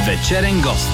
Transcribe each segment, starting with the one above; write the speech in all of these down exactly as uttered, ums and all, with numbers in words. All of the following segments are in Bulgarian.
Вечерен гост.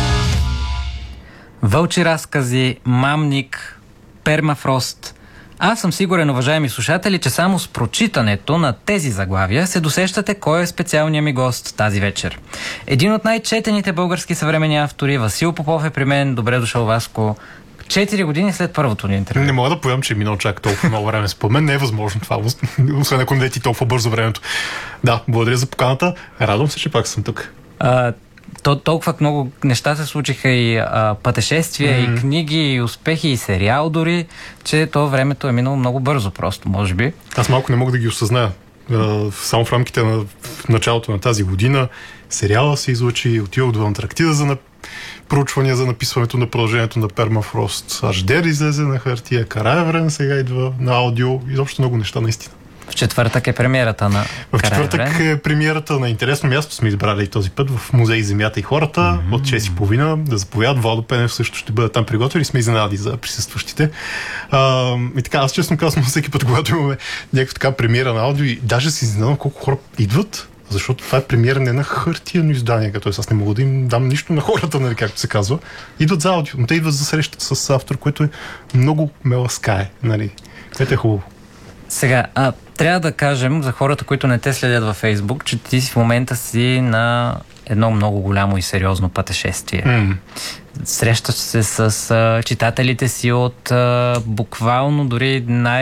Вълчи разкази, мамник, пермафрост. Аз съм сигурен, уважаеми слушатели, че само с прочитането на тези заглавия се досещате кой е специалният ми гост тази вечер. Един от най-четените български съвременни автори, Васил Попов, е при мен. Добре дошъл, Васко. Четири години след първото ни интервю. Не мога да повярвам, че е минало чак толкова много време. Според мен не е възможно това, освен ако не е ти толкова бързо времето. Да, благодаря за поканата. Радвам се, че пак съм тук. А, то, толкова много неща се случиха, и а, пътешествия, mm-hmm. и книги, и успехи, и сериал дори, че то времето е минало много бързо просто, може би. Аз малко не мога да ги осъзная. Само в рамките на в началото на тази година сериала се излъчи, отивах до Антарктида за на проучвания за написването на продължението на Пермафрост. Аждер излезе на хартия, Караеврен сега идва на аудио. Изобщо много неща, наистина. В четвъртък е премиерата на В четвъртък е премиерата на интересно място. Сме избрали и този път в Музей Земята и хората mm-hmm. от шест и половина да заповядат. Владо Пенев също ще бъде там приготвили. Сме изненади за присъстващите. А, и така, аз честно казвам, всеки път, когато имаме някаква така премиера на аудио, и даже си изненадам колко хора идват, защото това е премиера не на хартиено издание, като аз не мога да им дам нищо на хората, нали, както се казва. Идват за аудио, но те идват за среща с автор, което е много ме ласкае, нали. Това е хубаво. Сега, а, трябва да кажем за хората, които не те следят във Фейсбук, че ти в момента си на едно много голямо и сериозно пътешествие. Mm. Срещаш се с а, читателите си от а, буквално дори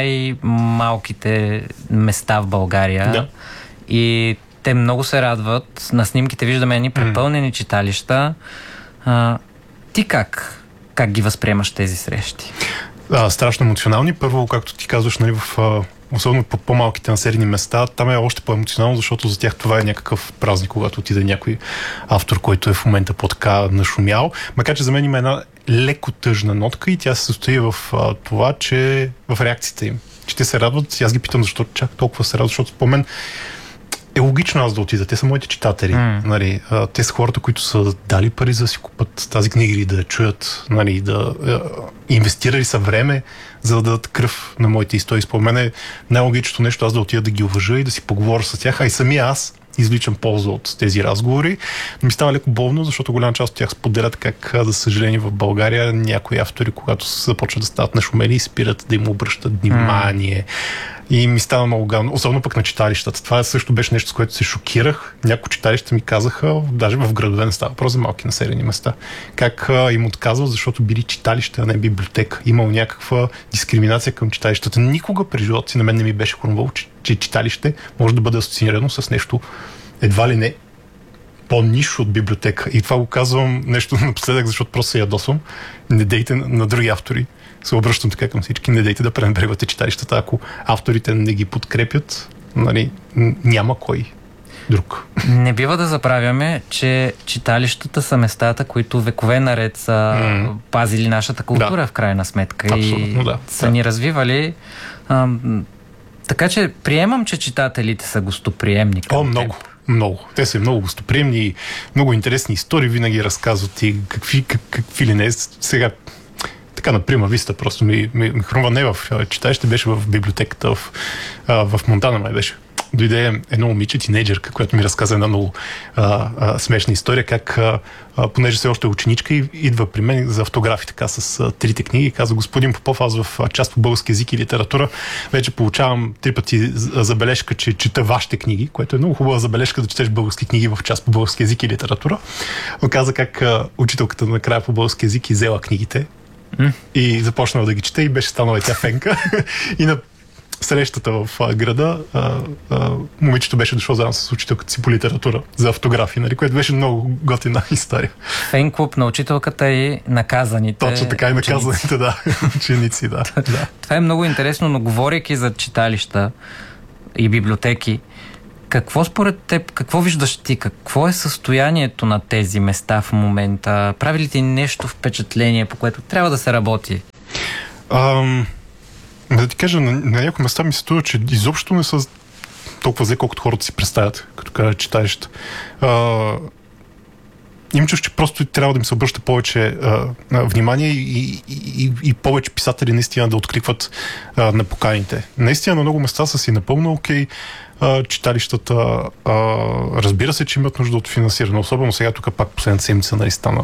най-малките места в България. Да. И те много се радват. На снимките виждаме едни препълнени mm. читалища. А, ти как? Как ги възприемаш тези срещи? А, страшно емоционални. Първо, както ти казваш, нали, в, а, особено по по-малките населени места, там е още по-емоционално, защото за тях това е някакъв празник, когато отиде някой автор, който е в момента по-така нашумял. Макар че за мен има една леко тъжна нотка и тя се състои в а, това, че в реакциите им. Че те се радват. Аз ги питам защо чак толкова се радват, защото по мен е логично аз да отида. Те са моите читатели. Mm. Нали, те са хората, които са дали пари за да си купат тази книга или да я чуят, нали, да е, инвестирали са време, за да дадат кръв на моите истории. Според мен е най-логичното нещо аз да отида да ги уважа и да си поговоря с тях, а и самия аз извличам полза от тези разговори. Ми става леко болно, защото голяма част от тях споделят как, за съжаление, в България някои автори, когато започват да стават нашумели, спират да им обръщат внимание. Mm. И ми става много гадно, особено пък на читалищата. Това също беше нещо, с което се шокирах. Някои читалища ми казаха, даже в градове, не става въпрос за малки населени места, как а, им отказват, защото били читалища, а не библиотека. Имал някаква дискриминация към читалищата. Никога при живота си на мен не ми беше хрумвало, че, че читалище може да бъде асоциирано с нещо едва ли не по-нишо от библиотека. И това го казвам нещо напоследък, защото просто се ядосвам. Не дейте на, на други автори. Се обръщам така към всички. Не дейте да пренебрегвате читалищата. Ако авторите не ги подкрепят, нали, няма кой друг. Не бива да забравяме, че читалищата са местата, които векове наред са mm. пазили нашата култура, да, в крайна сметка. Абсолютно, и да. са да. ни развивали. А, така че приемам, че читателите са гостоприемни. О, много. Много. Те са много гостоприемни, много интересни истории винаги разказват и какви, как, какви ли не. Сега, така, например, виста просто ми, ми, ми хрумва не в читалище, беше в библиотеката в, в Монтана, май беше. Дойде едно момиче, тинейджърка, която ми разказа една много а, а, смешна история, как, а, а, понеже се още е ученичка, и идва при мен за автографи така с а, трите книги и казва: господин Попов, аз в а, част по български език и литература вече получавам три пъти забележка, че чета вашите книги, което е много хубава забележка да четеш български книги в част по български език и литература. Но каза как а, учителката накрая по български език изела книгите mm. и започнала да ги чете и беше станала тя фенка. И на срещата в а, града а, а, момичето беше дошло заедно с учителката си по литература за автографии, нали, което беше много готина история. Фен клуб на учителката и наказаните. Точно така, и наказаните, да, ученици, да. да. Това е много интересно, но говорейки за читалища и библиотеки, какво според теб, какво виждаш ти, какво е състоянието на тези места в момента? Прави ли ти нещо впечатление, по което трябва да се работи? Ам... Да ти кажа, на, на някои места ми се струва, че изобщо не са толкова зле, колкото хората си представят, като кажа читалища. А, им чуш, че просто трябва да им се обръща повече а, внимание и, и, и, и повече писатели наистина да откликват а, на поканите. Наистина на много места са си напълно окей а, читалищата. А, разбира се, че имат нужда от финансиране. Особено сега тук пак последната седмица нали, стана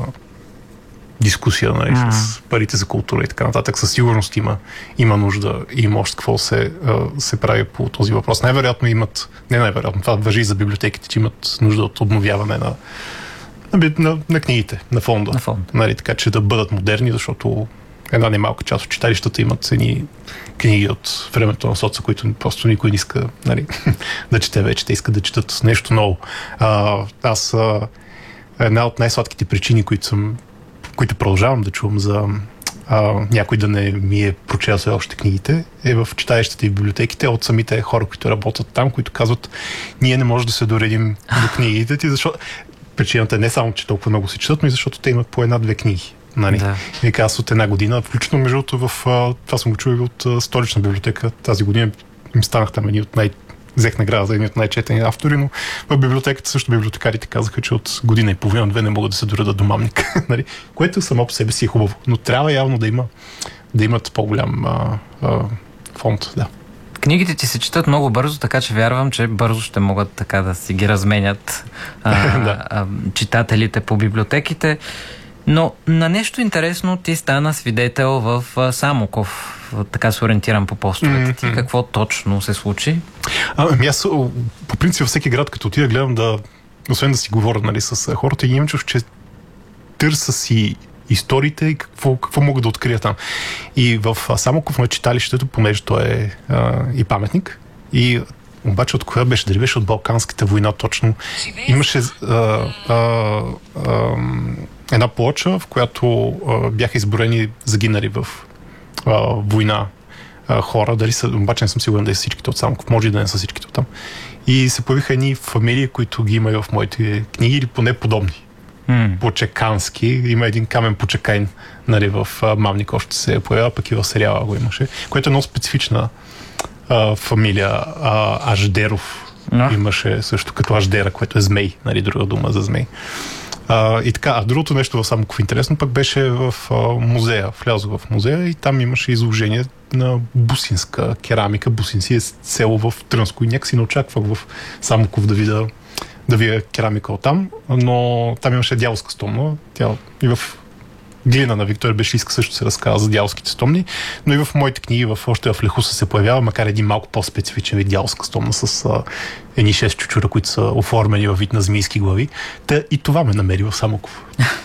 дискусия нали, mm. с парите за култура и така нататък. Със сигурност има, има нужда и има още какво се, се прави по този въпрос. Най-вероятно имат, не най-вероятно, това важи и за библиотеките, че имат нужда от обновяване на, на, на, на книгите, на фонда. На фонд. Нали, така че да бъдат модерни, защото една немалка част от читалищата имат едни книги от времето на соца, които просто никой не иска нали, да чете вече. Те искат да четат нещо ново. А, аз а, една от най-сладките причини, които съм които продължавам да чувам за а, някой да не ми е прочел все още книгите, е в читалищата и библиотеките от самите хора, които работят там, които казват, ние не можем да се доредим до книгите ти, защото причината е не само, че толкова много се четат, но и защото те имат по една-две книги. Нали? Да. И аз от една година, включително между другото в а, това съм го чул от а, Столична библиотека тази година, им станах там едни от най- взех награда за едни от най-четени автори, но в библиотеката също библиотекарите казаха, че от година и половина-две не могат да се доредат до мамник, нали? Което само по себе си е хубаво. Но трябва явно да има да имат по-голям а, а, фонд. Да. Книгите ти се четат много бързо, така че вярвам, че бързо ще могат така да си ги разменят а, да. а, читателите по библиотеките. Но на нещо интересно ти стана свидетел в Самоков. Така се ориентирам по постовете ти. Mm-hmm. Какво точно се случи? А, ами аз по принцип във всеки град, като отида, гледам да, освен да си говоря нали, с хората, и имам чуш, че търса си историите и какво, какво могат да открия там. И в Самоков на читалището, понеже той е а, и паметник, и обаче от коя беше? Дали беше от Балканската война точно? Имаше а, а, а, една плоча, в която а, бяха изборени загинали в а, война а, хора. Дали са, обаче не съм сигурен да е всичките от Самоков. Може и да не са всичките от там. И се появиха едни фамилии, които ги има и в моите книги, или поне подобни. Mm. Почекански. Има един Камен Почекайн, нали, в а, Мамник още се появява, пък и в сериала го имаше. Което е много специфична а, фамилия. А, Аждеров no. имаше също като Аждера, което е змей, нали, друга дума за змей. А, и така, а другото нещо в Самоков интересно пък беше в а, музея. Влязох в музея и там имаше изложение на бусинска керамика. Бусинци е село в Трънско и някакси не очаквах в Самоков да видя да видя керамика от там, но там имаше дяволска стомна. Тя и в Глина на Виктория Бешлийска също се разказва за дяволските стомни, но и в моите книги в още в Лехуса се появява, макар един малко по-специфичен вид дяволска стомна с а, едни шест чучура, които са оформени във вид на змийски глави. Та и това ме намери в Самоков.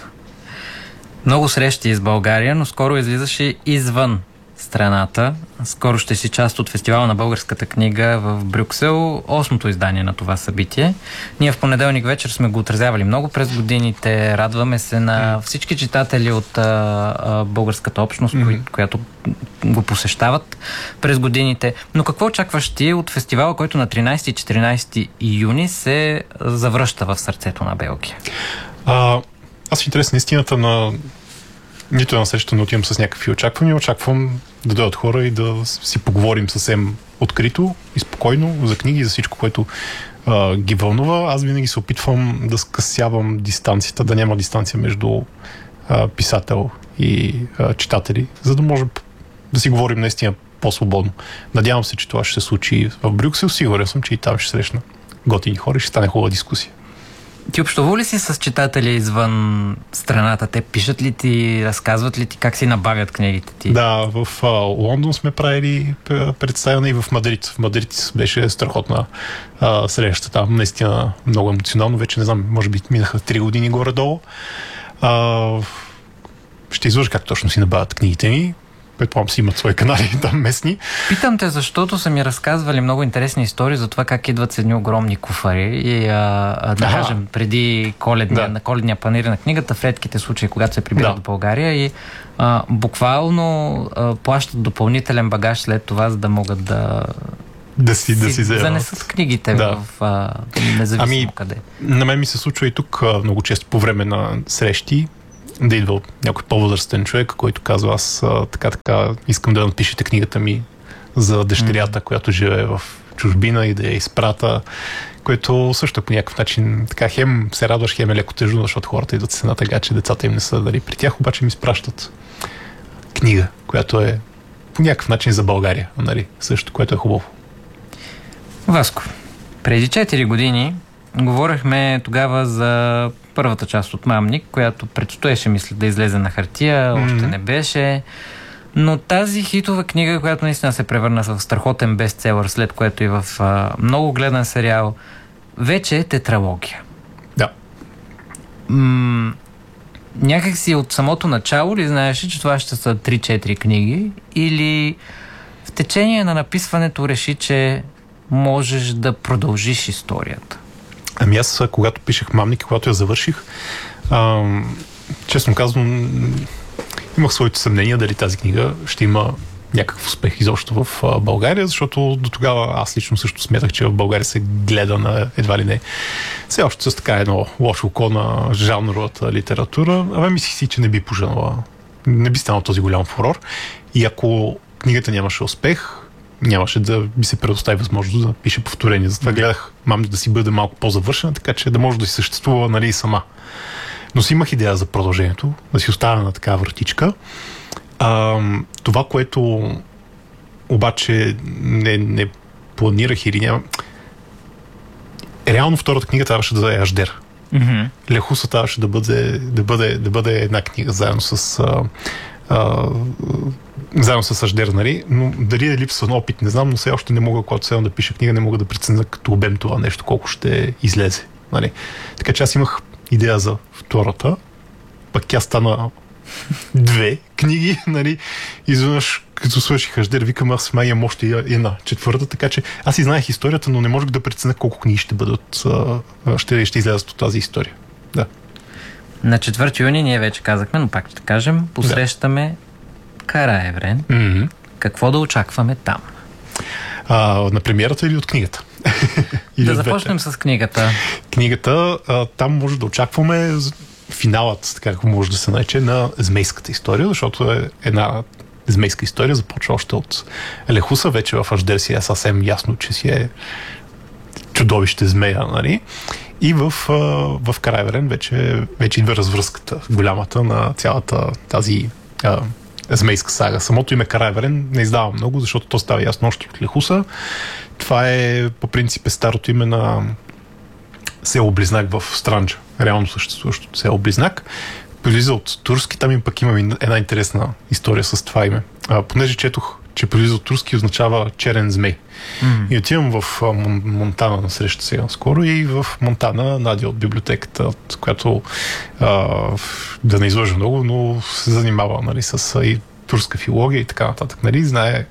Много срещи из България, но скоро излизаш и извън страната. Скоро ще си част от фестивала на българската книга в Брюксел, осмото издание на това събитие. Ние в понеделник вечер сме го отразявали много през годините. Радваме се на всички читатели от а, а, българската общност, mm-hmm. кои, която го посещават през годините. Но какво очакваш ти от фестивала, който на тринайсети и четиринайсети юни се завръща в сърцето на Белгия? А, аз в интерес на истината на нито на среща не отивам с някакви очаквания. Очаквам да дойдат хора и да си поговорим съвсем открито и спокойно за книги и за всичко, което а, ги вълнува. Аз винаги се опитвам да скъсявам дистанцията, да няма дистанция между а, писател и а, читатели, за да можем да си говорим наистина по-свободно. Надявам се, че това ще се случи в Брюксел. Сигурен съм, че и там ще срещна готини хора и ще стане хубава дискусия. Ти общувал ли си с читатели извън страната? Те пишат ли ти, разказват ли ти как си набавят книгите ти? Да, в а, Лондон сме правили представяне и в Мадрид. В Мадрид беше страхотна а, среща там. Наистина много емоционално. Вече не знам, може би минаха три години горе-долу. А, ще изложа как точно си набавят книгите ми. Предполагам си имат свои канали там местни. Питам те, защото са ми разказвали много интересни истории за това как идват с едни огромни куфари и а, а, да кажем преди коледния, да. на коледния панир на книгата, в редките случаи, когато се прибират да. в България и а, буквално а, плащат допълнителен багаж след това, за да могат да да си, си, да си занесат книгите да. в а, независимо ами, къде. На мен ми се случва и тук а, много често по време на срещи да идва някой по-възрастен човек, който казва, аз а, така така искам да напишете книгата ми за дъщерята, mm. която живее в чужбина и да я изпрата което също по някакъв начин така хем се радваш, хем е леко тъжно, защото хората идват с една тъга, че децата им не са дали. При тях обаче ми изпращат книга, която е по някакъв начин за България, нали? Също, което е хубаво. Васко, преди четири години говорихме тогава за първата част от Мамник, която предстоеше, мисля, да излезе на хартия, още mm-hmm. не беше. Но тази хитова книга, която наистина се превърна в страхотен бестселър, след което и в а, много гледан сериал, вече е тетралогия. Да. М- някак си от самото начало ли знаеш, че това ще са три-четири книги, или в течение на написването реши, че можеш да продължиш историята? Ами аз, когато пишех Мамник, когато я завърших, ам, честно казвам, имах своите съмнения дали тази книга ще има някакъв успех изобщо в а, България, защото до тогава аз лично също смятах, че в България се гледа на едва ли не все още с така едно лошо око на жанровата литература. Абе, мислих си, че не би пожелала, не би станал този голям фурор. И ако книгата нямаше успех, нямаше да би се предостави възможност да пише повторение. Затова гледах Мамник да си бъде малко по-завършена, така че да може да си съществува, нали, сама. Но си имах идея за продължението, да си оставя на такава вратичка. А, това, което обаче не, не планирах или няма... Реално втората книга трябваше да е Аждер. Mm-hmm. Лехуса трябваше да бъде, да, бъде, да бъде една книга заедно с... А, а, заедно с Аждер, нали? Но дали е липсван опит, не знам, но все още не мога, когато седам да пиша книга, не мога да преценя като обем това нещо, колко ще излезе. Нали? Така че аз имах идея за втората, пък тя стана две книги, нали? Изведнъж, като свърших Аждер, викам, аз май имам още една четвърта, така че аз и знаех историята, но не можех да преценя колко книги ще бъдат, ще, ще излязат от тази история. Да. На четвърти юни ние вече казахме, но пак ще кажем, посрещаме да. Караеврен. Mm-hmm. Какво да очакваме там? А, на премиерата или от книгата? Да започнем с книгата. Книгата, а, там може да очакваме финалът, така как може да се нарече, на змейската история, защото е една змейска история, започва още от Лехуса, вече в Аждер си е съвсем ясно, че си е чудовище змея, нали? И в, в Караеврен вече, вече идва развръзката голямата на цялата тази а, змейска сага. Самото име Караеврен не издава много, защото то става ясно още от Лехуса. Това е по принцип е старото име на село Близнак в Странджа. Реално съществуващото село Близнак. Произлиза от турски, там им пък има една интересна история с това име. А, понеже четох, че произлиза от турски означава черен змей. Mm. И отивам в Мон, Монтана на среща сега скоро и в Монтана Надя от библиотеката, от която а, да не излъжа много, но се занимава, нали, с и турска филология и така нататък. Нали, знае,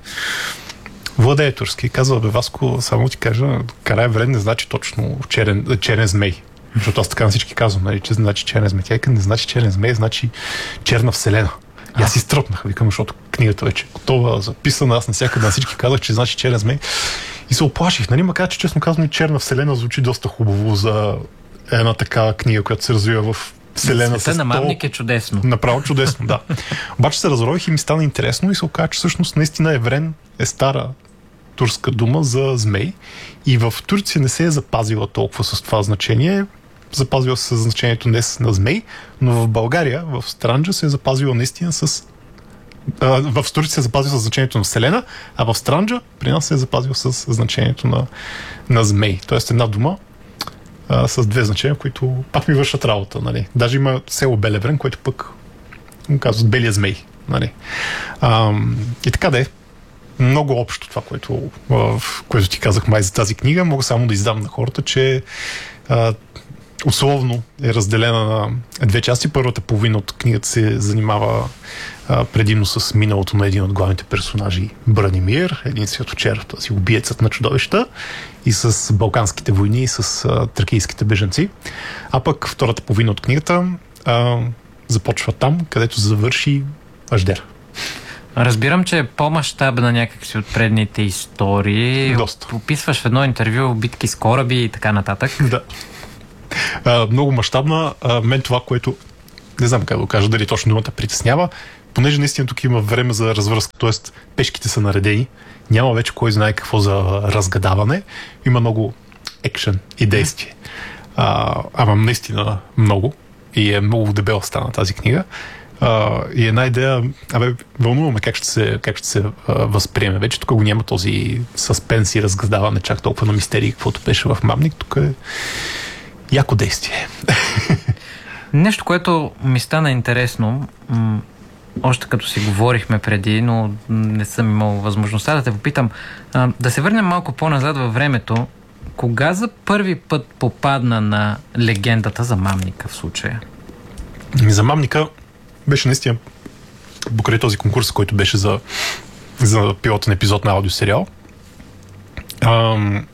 владее турски. Казва, бе, Васко, само ти кажа, Караеврен не значи точно черен, черен змей. Защото аз така на всички казвам, нали, че значи черен змей. Тя не значи черен змей, значи черна вселена. И аз си стръпнах, викам, защото книгата вече е готова, записана, аз навсякъде на всички казах, че значи черен змей. И се оплаших, нали, макар че честно казвам и черна вселена звучи доста хубаво за една такава книга, която се развива в вселена. Света на Мамник е чудесно. Направо чудесно, да. Обаче се разрових и ми стана интересно и се оказа, че всъщност наистина Еврен е стара турска дума за змей и в Турция не се е запазила толкова с това значение. Запазила се значението днес на змей, но в България, в Странджа се е запазила наистина с... А, в Турция се е запазила с значението на вселена, а в Странджа при нас се е запазила с значението на, на змей. Тоест една дума а, с две значения, които пак ми вършат работа. Нали. Даже има село Белеврен, което пък му казват Белия змей. Нали. А, и така да е. Много общо това, което, в което ти казах май за тази книга. Мога само да издам на хората, че а, условно е разделена на две части. Първата половина от книгата се занимава а, предимно с миналото на един от главните персонажи, Бранимир, един светочер, този убиецът на чудовища, и с Балканските войни, и с а, тракийските бежанци. А пък втората половина от книгата а, започва там, където завърши Аждер. Разбирам, че е по-мащабна някакси от предните истории. Доста. Описваш в едно интервю битки с кораби и така нататък. Да. А, много мащабна. А, мен това, което не знам как да кажа, дали точно думата притеснява, понеже наистина тук има време за развръзка, т.е. пешките са наредени, няма вече кой знае какво за разгадаване. Има много екшен и действие. А, ама наистина много. И е много дебела стана тази книга. А, и една идея, абе, вълнуваме как ще се, как ще се а, възприеме. Вече тук го няма този съспенс и разгадаване чак толкова на мистерии, каквото беше в Мамник. Тук е яко действие. Нещо, което ми стана интересно, м- още като си говорихме преди, но не съм имал възможността да те попитам, а, да се върнем малко по-назад във времето. Кога за първи път попадна на легендата за Мамника в случая? За Мамника беше наистина покрай този конкурс, който беше за, за пилотен епизод на аудиосериал. Ам,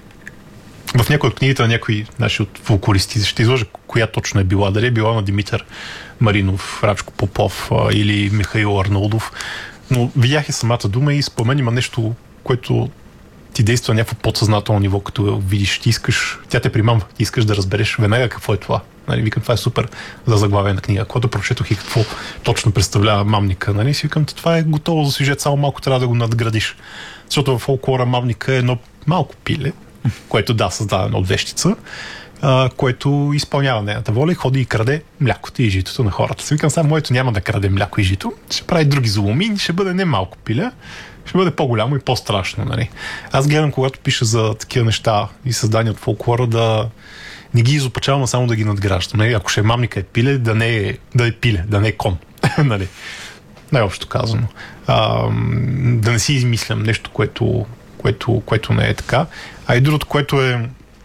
в някои от книгите на някои наши от фолклористи ще изложа коя точно е била. Дали е била на Димитър Маринов, Рачко Попов а, или Михаил Арнолдов. Но видях и самата дума и спомен има нещо, което ти действа на някакво подсъзнателно ниво, като видиш, ти искаш, тя те примамва, ти искаш да разбереш веднага какво е това. Нали, викам, това е супер за заглавие на книга. Когато прочетох и какво точно представлява Мамника, нали, си викам, това е готово за сюжет, само малко трябва да го надградиш. Защото в фолклора Мамника е едно малко пиле, което да, създадено от вещица, а, което изпълнява нейната воля и ходи и краде млякото и житото на хората. Си викам, само моето няма да краде мляко и жито, ще прави други зломи, ще бъде не малко пиле, ще бъде по-голямо и по-страшно. Нали? Аз гледам, когато пиша за такива неща и създания от фолклора, да не ги изопачавам, а само да ги надграждам. Нали? Ако ще е Мамника е пиле, да не е, да е пиле, да не е кон. Нали? Най-общо казано. А, да не си измислям нещо, което, което, което не е така. А и другото, което е...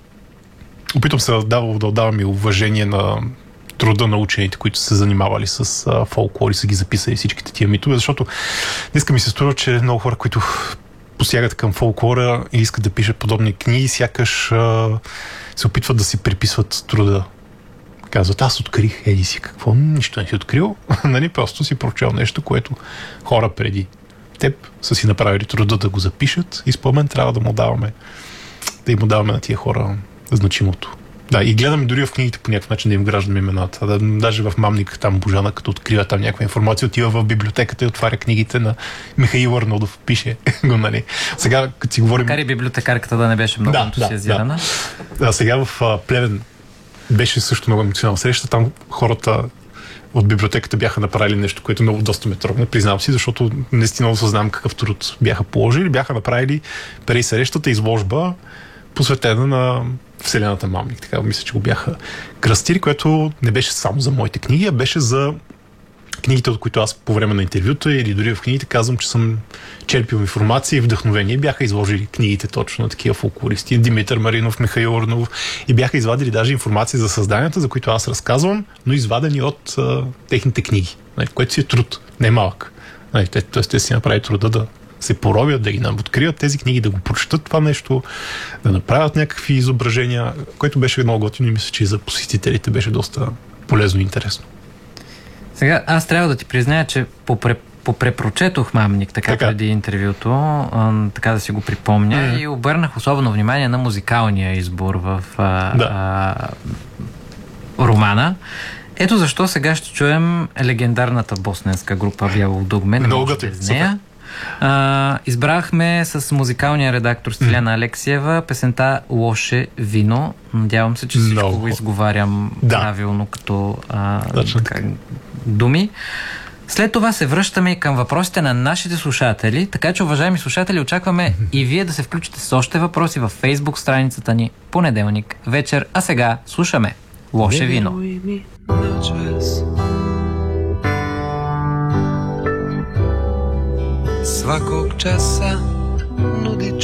Опитвам се да, дава, да отдавам и уважение на труда на учените, които са се занимавали с а, фолклор и са ги записали всичките тия митове, защото днеска ми се струва, че много хора, които посягат към фолклора и искат да пишат подобни книги, сякаш а, се опитват да си приписват труда. Казват, аз открих, еди си какво, нищо не си открил, нали, просто си прочел нещо, което хора преди теб са си направили труда да го запишат и според мен трябва да му даваме да им даваме на тия хора значимото. Да, и гледаме дори в книгите по някакъв начин да им граждаме имената. Да, даже в Мамник там Божана, като открива там някаква информация, отива в библиотеката и отваря книгите на Михаил Арнолдов. Пише го, нали. Сега, като си говорим... Макар и библиотекарката да не беше много да, ентусиазирана. Да, да. Сега в а, Плевен беше също много емоционална среща. Там хората от библиотеката бяха направили нещо, което много доста ме трогна, признавам си, защото наистина осъзнавам какъв труд бяха положили. Бяха направили преди срещата изложба, посветена на Вселената Мамник. Така мисля, че го бяха кръстили, което не беше само за моите книги, а беше за книгите, от които аз по време на интервюта или дори в книгите казвам, че съм черпил информация и вдъхновение. Бяха изложили книгите точно на такива фолклористи. Димитър Маринов, Михаил Орнов и бяха извадили даже информация за създанията, за които аз разказвам, но извадени от а, техните книги, нали, което си е труд, не е малък. Нали, те, те, те си направи труда да се поровят, да ги нам открият тези книги, да го прочетат това нещо, да направят някакви изображения, което беше много готино и мисля, че и за посетителите беше доста полезно и интересно. Сега, аз трябва да ти призная, че попре, попрепрочетох Мамник, така, така преди интервюто, а, така да си го припомня, mm-hmm. и обърнах особено внимание на музикалния избор в а, да. а, романа. Ето защо сега ще чуем легендарната босненска група Бяло дугме. Не може без нея. А, избрахме с музикалния редактор Стиляна mm. Алексиева песента "Лоше вино". Надявам се, че всичко Много. го изговарям да. правилно като а, така, думи. След това се връщаме и към въпросите на нашите слушатели, така че, уважаеми слушатели, очакваме mm-hmm. и вие да се включите с още въпроси във Фейсбук страницата ни понеделник вечер. А сега слушаме "Лоше вино". Svakog časa nudi